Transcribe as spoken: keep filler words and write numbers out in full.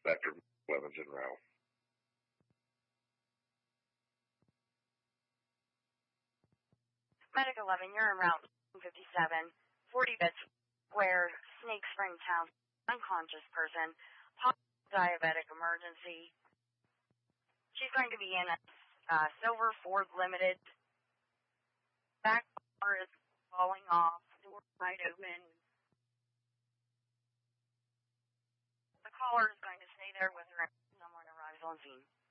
Spectrum, Clemens and Rao. Medic eleven, you're en route fifty-seven, forty bits square, Snake Spring Town, unconscious person, diabetic emergency. She's going to be in a uh, silver Ford Limited. Back bar is falling off, door wide open. The caller is going to stay there with her. Someone arrives on scene.